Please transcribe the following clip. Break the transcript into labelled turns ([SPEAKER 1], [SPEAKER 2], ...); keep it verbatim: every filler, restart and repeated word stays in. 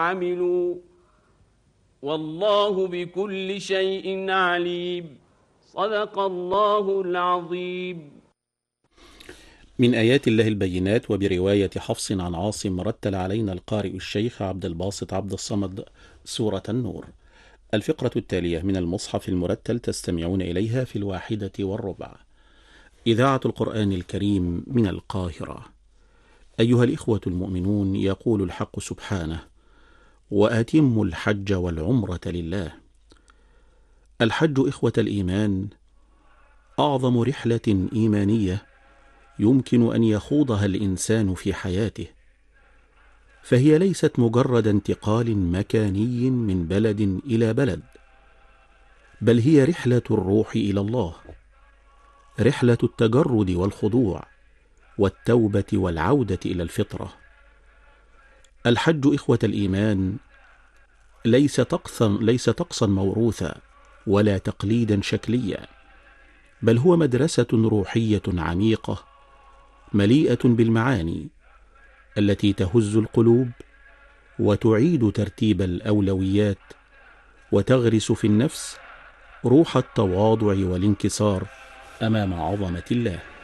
[SPEAKER 1] عملوا والله بكل شيء عليم. صدق الله العظيم.
[SPEAKER 2] من آيات الله البينات. وبرواية حفص عن عاصم رتل علينا القارئ الشيخ عبد الباسط عبد الصمد سورة النور. الفقرة التالية من المصحف المرتل تستمعون إليها في الواحدة والربع. إذاعة القرآن الكريم من القاهرة. أيها الإخوة المؤمنون، يقول الحق سبحانه: وأتموا الحج والعمرة لله. الحج إخوة الإيمان أعظم رحلة إيمانية يمكن أن يخوضها الإنسان في حياته، فهي ليست مجرد انتقال مكاني من بلد إلى بلد، بل هي رحلة الروح إلى الله، رحلة التجرد والخضوع والتوبة والعودة إلى الفطرة. الحج إخوة الإيمان ليس طقسا ليس طقسا موروثا ولا تقليدا شكليا، بل هو مدرسة روحية عميقة مليئة بالمعاني التي تهز القلوب وتعيد ترتيب الأولويات وتغرس في النفس روح التواضع والانكسار أمام عظمة الله.